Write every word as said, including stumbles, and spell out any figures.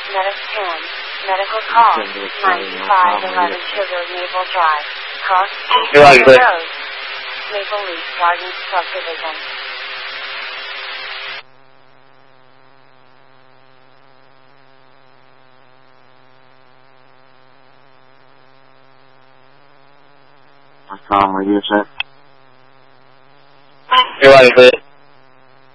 Medicine, medical call, ninety-five eleven Sugar Maple Drive, Cross Street Road, Maple Leaf Gardens Subdivision. Assalamu alaikum.